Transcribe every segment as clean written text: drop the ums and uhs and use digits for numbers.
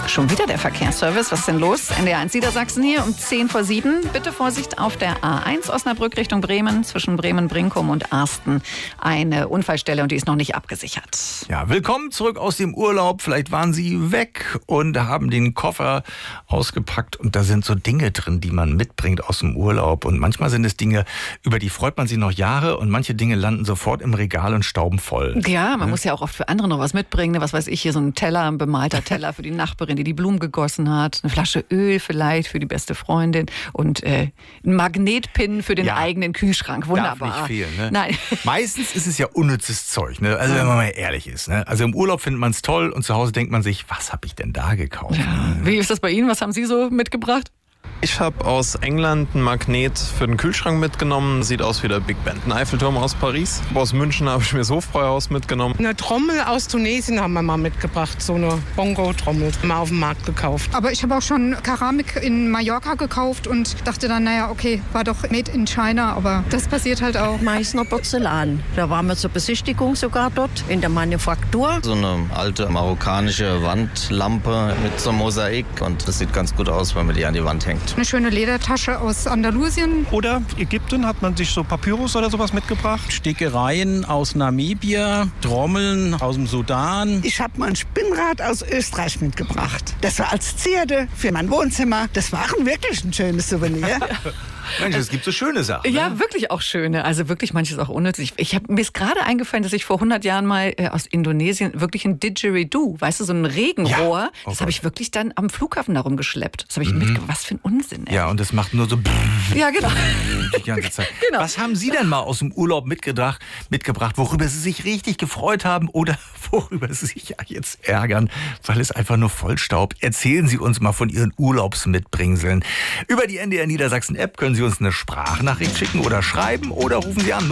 Schon wieder der Verkehrsservice. Was ist denn los? NDR1 Niedersachsen hier um 6:10. Bitte Vorsicht auf der A1 Osnabrück Richtung Bremen, zwischen Bremen-Brinkum und Arsten. Eine Unfallstelle und die ist noch nicht abgesichert. Ja, willkommen zurück aus dem Urlaub. Vielleicht waren Sie weg und haben den Koffer ausgepackt und da sind so Dinge drin, die man mitbringt aus dem Urlaub. Und manchmal sind es Dinge, über die freut man sich noch Jahre und manche Dinge landen sofort im Regal und stauben voll. Ja, man muss ja auch oft für andere noch was mitbringen. Was weiß ich, hier so ein Teller, ein bemalter Teller für die Nachbarin, die Blumen gegossen hat. Eine Flasche Öl vielleicht für die beste Freundin und ein Magnetpin für den eigenen Kühlschrank. Wunderbar. Darf nicht fehlen, ne? Nein. Meistens ist es ja unnützes Zeug, ne? Also wenn man mal ehrlich ist. Ne? Also im Urlaub findet man es toll und zu Hause denkt man sich, was habe ich denn da gekauft? Ja. Wie ist das bei Ihnen? Was haben Sie so mitgebracht? Ich habe aus England ein Magnet für den Kühlschrank mitgenommen. Sieht aus wie der Big Ben. Ein Eiffelturm aus Paris. Aus München habe ich mir das Hofbräuhaus mitgenommen. Eine Trommel aus Tunesien haben wir mal mitgebracht. So eine Bongo-Trommel. Mal auf dem Markt gekauft. Aber ich habe auch schon Keramik in Mallorca gekauft und dachte dann, naja, okay, war doch made in China. Aber das passiert halt auch. Meißner Porzellan. Da waren wir zur Besichtigung sogar dort in der Manufaktur. So eine alte marokkanische Wandlampe mit so einem Mosaik. Und das sieht ganz gut aus, wenn man die an die Wand hängt. Eine schöne Ledertasche aus Andalusien. Oder Ägypten hat man sich so Papyrus oder sowas mitgebracht. Stickereien aus Namibia, Trommeln aus dem Sudan. Ich habe mal ein Spinnrad aus Österreich mitgebracht. Das war als Zierde für mein Wohnzimmer. Das war wirklich ein schönes Souvenir. Mensch, es gibt so schöne Sachen. Ja, ne? wirklich auch schöne. Also wirklich manches auch unnützig. Mir ist gerade eingefallen, dass ich vor 100 Jahren mal aus Indonesien wirklich ein Didgeridoo, weißt du, so ein Regenrohr, Ja. das habe ich wirklich dann am Flughafen darum geschleppt. Das habe ich mitgebracht. Was für ein Unsinn, ey. Ja, und das macht nur so Ja, genau. die ganze Zeit. Genau. Was haben Sie denn mal aus dem Urlaub mitgebracht, worüber Sie sich richtig gefreut haben oder worüber Sie sich jetzt ärgern, weil es einfach nur Vollstaub? Erzählen Sie uns mal von Ihren Urlaubsmitbringseln. Über die NDR Niedersachsen App können Sie uns eine Sprachnachricht schicken oder schreiben oder rufen Sie an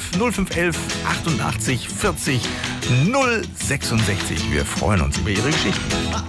0511 88 40 066. Wir freuen uns über Ihre Geschichten.